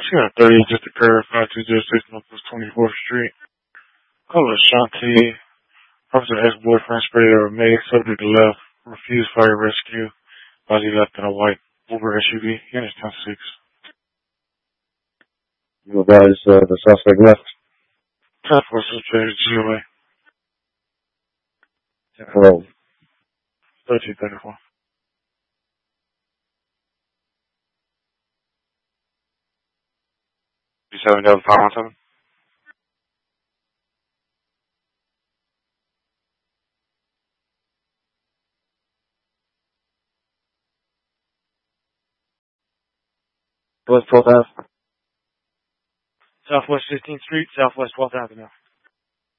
She got 30 just occurred, 5206 Northwest 24th Street. Call Ashanti. Officer ex-boyfriend sprayed her May, subject left, refused fire rescue. Body left in a white Uber SUV. Unit 10-6. You advise the suspect left. Task force suspect GOA. 10-4. 1334. $7 517. What's 12th Ave? Southwest 15th Street, Southwest 12th Avenue.